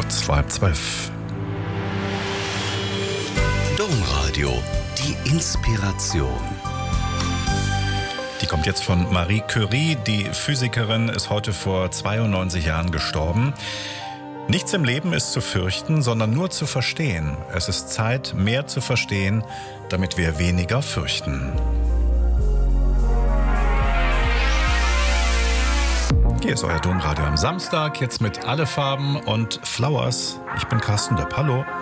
kurz vor 11:30. Domradio, die Inspiration. Die kommt jetzt von Marie Curie. Die Physikerin ist heute vor 92 Jahren gestorben. Nichts im Leben ist zu fürchten, sondern nur zu verstehen. Es ist Zeit, mehr zu verstehen, damit wir weniger fürchten. Hier ist euer Domradio am Samstag, jetzt mit Alle Farben und Flowers. Ich bin Carsten Döpp. Hallo.